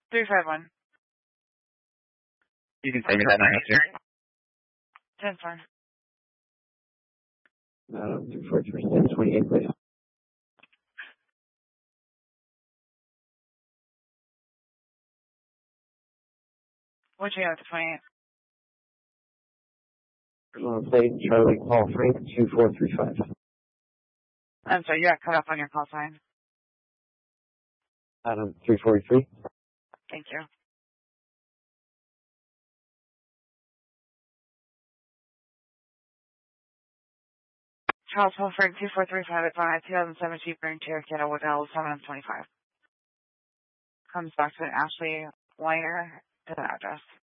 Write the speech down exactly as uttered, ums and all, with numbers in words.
three five one. You can say me that nine zero. ten four. Uh, three four three six twenty-eight, please. What you have to twenty-eight? Uh, plate Charlie Paul Frank two four three five. I'm sorry, you got cut off on your call sign. Adam three forty-three. Thank you. Charles Paul Frank two four three five. It's on a two thousand seven Jeep Grand Cherokee at Waddell seven twenty-five. Comes back to an Ashley Weiner to the address.